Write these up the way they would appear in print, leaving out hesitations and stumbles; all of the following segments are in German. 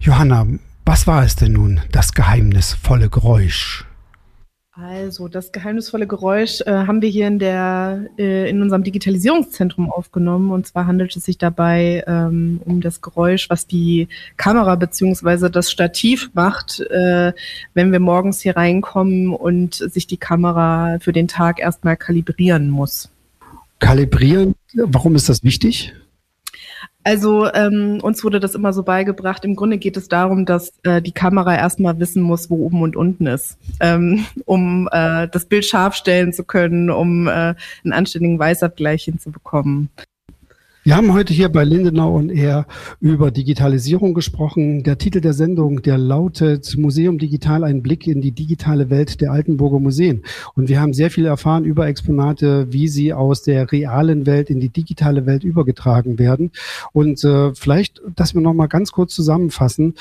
Johanna, was war es denn nun, das geheimnisvolle Geräusch? Also das geheimnisvolle Geräusch haben wir hier in unserem Digitalisierungszentrum aufgenommen. Und zwar handelt es sich dabei um das Geräusch, was die Kamera bzw. das Stativ macht, wenn wir morgens hier reinkommen und sich die Kamera für den Tag erstmal kalibrieren muss. Kalibrieren, warum ist das wichtig? Also uns wurde das immer so beigebracht. Im Grunde geht es darum, dass die Kamera erstmal wissen muss, wo oben und unten ist, um das Bild scharf stellen zu können, um einen anständigen Weißabgleich hinzubekommen. Wir haben heute hier bei Lindenau on Air über Digitalisierung gesprochen. Der Titel der Sendung, der lautet Museum Digital, ein Blick in die digitale Welt der Altenburger Museen. Und wir haben sehr viel erfahren über Exponate, wie sie aus der realen Welt in die digitale Welt übergetragen werden. Und vielleicht, dass wir noch mal ganz kurz zusammenfassen,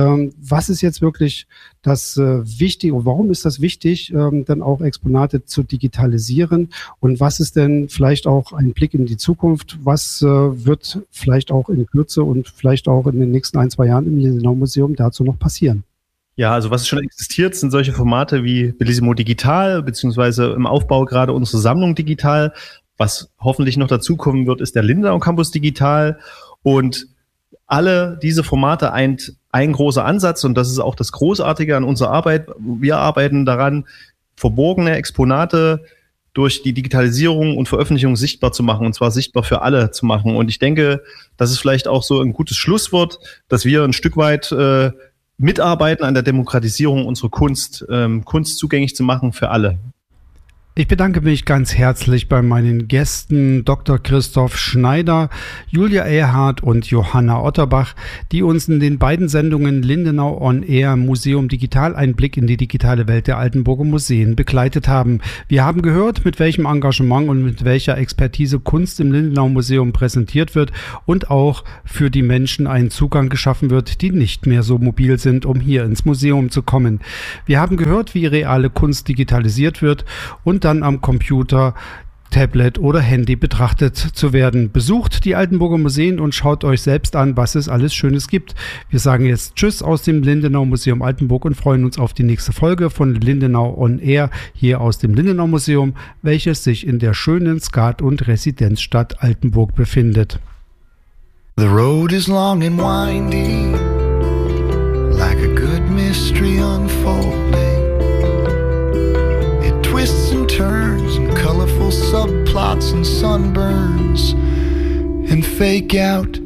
was ist jetzt wirklich das Wichtige, warum ist das wichtig, dann auch Exponate zu digitalisieren? Und was ist denn vielleicht auch ein Blick in die Zukunft? Was wird vielleicht auch in Kürze und vielleicht auch in den nächsten 1-2 Jahren im Lindenau-Museum dazu noch passieren? Ja, also was schon existiert, sind solche Formate wie Bellissimo Digital, beziehungsweise im Aufbau gerade unsere Sammlung digital. Was hoffentlich noch dazukommen wird, ist der Lindenau Campus Digital. Und alle diese Formate eint ein großer Ansatz, und das ist auch das Großartige an unserer Arbeit. Wir arbeiten daran, verborgene Exponate durch die Digitalisierung und Veröffentlichung sichtbar zu machen, und zwar sichtbar für alle zu machen. Und ich denke, das ist vielleicht auch so ein gutes Schlusswort, dass wir ein Stück weit mitarbeiten an der Demokratisierung unserer Kunst, Kunst zugänglich zu machen für alle. Ich bedanke mich ganz herzlich bei meinen Gästen Dr. Christoph Schneider, Julia Erhardt und Johanna Otterbach, die uns in den beiden Sendungen Lindenau on Air Museum Digital, ein Blick in die digitale Welt der Altenburger Museen begleitet haben. Wir haben gehört, mit welchem Engagement und mit welcher Expertise Kunst im Lindenau Museum präsentiert wird und auch für die Menschen ein Zugang geschaffen wird, die nicht mehr so mobil sind, um hier ins Museum zu kommen. Wir haben gehört, wie reale Kunst digitalisiert wird und dann am Computer, Tablet oder Handy betrachtet zu werden. Besucht die Altenburger Museen und schaut euch selbst an, was es alles Schönes gibt. Wir sagen jetzt Tschüss aus dem Lindenau Museum Altenburg und freuen uns auf die nächste Folge von Lindenau on Air hier aus dem Lindenau Museum, welches sich in der schönen Skat- und Residenzstadt Altenburg befindet. The road is long and winding, like a good mystery unfolding. Twists and turns and colorful subplots and sunburns and fake out